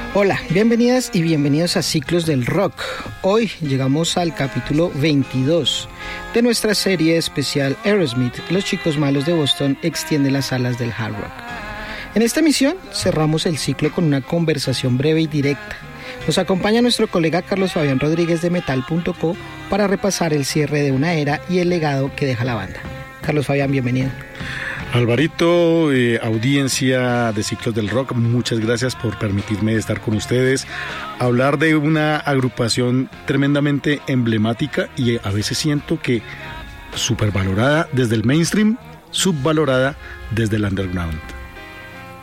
Hola, bienvenidas y bienvenidos a Ciclos del Rock. Hoy llegamos al capítulo 22 de nuestra serie especial Aerosmith, Los Chicos Malos de Boston extienden las alas del hard rock. En esta emisión cerramos el ciclo con una conversación breve y directa. Nos acompaña nuestro colega Carlos Fabián Rodríguez de Metal.co para repasar el cierre de una era y el legado que deja la banda. Carlos Fabián, bienvenido. Alvarito, audiencia de Ciclos del Rock, muchas gracias por permitirme estar con ustedes, hablar de una agrupación tremendamente emblemática y a veces siento que supervalorada desde el mainstream, subvalorada desde el underground.